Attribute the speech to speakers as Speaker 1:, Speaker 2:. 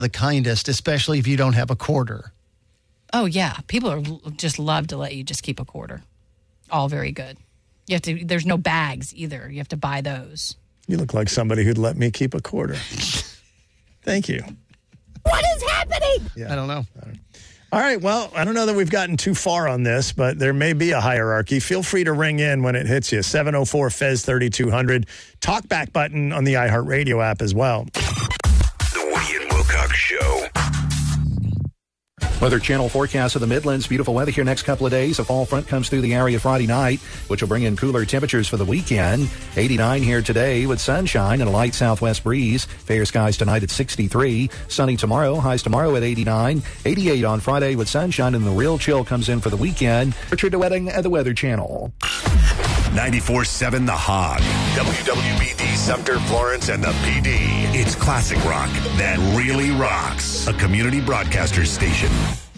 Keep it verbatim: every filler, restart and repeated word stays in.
Speaker 1: the kindest, especially if you don't have a quarter.
Speaker 2: Oh, yeah. People are just love to let you just keep a quarter. All very good. You have to. There's no bags either. You have to buy those.
Speaker 3: You look like somebody who'd let me keep a quarter. Thank you.
Speaker 2: What is happening?
Speaker 1: Yeah. I don't know.
Speaker 3: All right. Well, I don't know that we've gotten too far on this, but there may be a hierarchy. Feel free to ring in when it hits you. seven oh four F E Z thirty-two hundred. Talkback button on the iHeartRadio app as well.
Speaker 4: The Woody and Wilcox Show.
Speaker 5: Weather Channel forecast of the Midlands. Beautiful weather here next couple of days. A fall front comes through the area Friday night, which will bring in cooler temperatures for the weekend. eighty-nine here today with sunshine and a light southwest breeze. Fair skies tonight at sixty-three. Sunny tomorrow. Highs tomorrow at eighty-nine. eighty-eight on Friday with sunshine, and the real chill comes in for the weekend. Richard DeWetting at the Weather Channel.
Speaker 4: ninety-four point seven The Hog. W W B D, Sumter, Florence, and the P D. It's classic rock that really rocks. A community broadcaster station.